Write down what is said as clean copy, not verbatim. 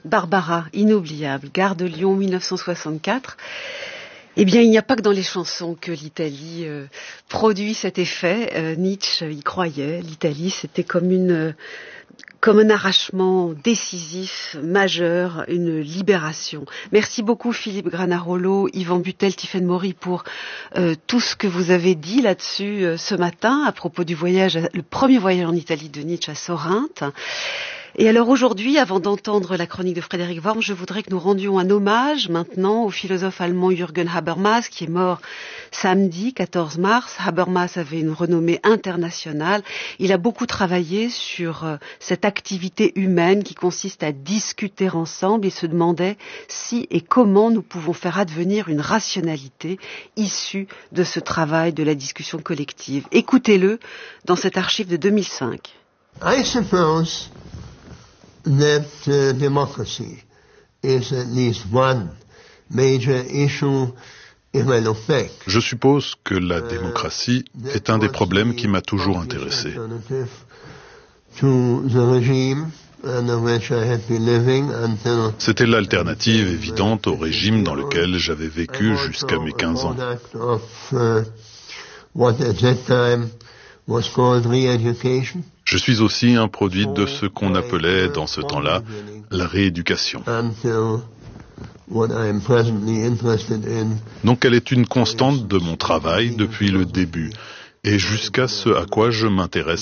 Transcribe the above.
Barbara, inoubliable, Gare de Lyon 1964. Eh bien, il n'y a pas que dans les chansons que l'Italie produit cet effet. Nietzsche y croyait. L'Italie, c'était comme un arrachement décisif, majeur, une libération. Merci beaucoup Philippe Granarolo, Yvan Butel, Tiffaine Maury pour tout ce que vous avez dit là-dessus ce matin à propos du voyage, le premier voyage en Italie de Nietzsche à Sorinthe. Et alors aujourd'hui, avant d'entendre la chronique de Frédéric Worm, je voudrais que nous rendions un hommage maintenant au philosophe allemand Jürgen Habermas, qui est mort samedi 14 mars. Habermas avait une renommée internationale. Il a beaucoup travaillé sur cette activité humaine qui consiste à discuter ensemble et se demandait si et comment nous pouvons faire advenir une rationalité issue de ce travail de la discussion collective. Écoutez-le dans cette archive de 2005. I suppose that democracy is at least one major issue if I look back. Je suppose que la démocratie est un des problèmes qui m'a toujours intéressé. C'était l'alternative évidente au régime dans lequel j'avais vécu jusqu'à mes 15 ans. Je suis aussi un produit de ce qu'on appelait dans ce temps-là la rééducation. Donc elle est une constante de mon travail depuis le début et jusqu'à ce à quoi je m'intéresse